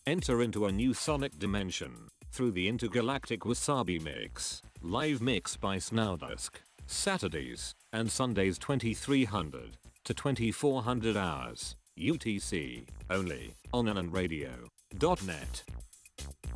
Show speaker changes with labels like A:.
A: Enter into a new sonic dimension through the intergalactic Wasabi Mix. Live mix by Snowdusk. Saturdays and Sundays 2300 to 2400 hours UTC only on anonradio.net.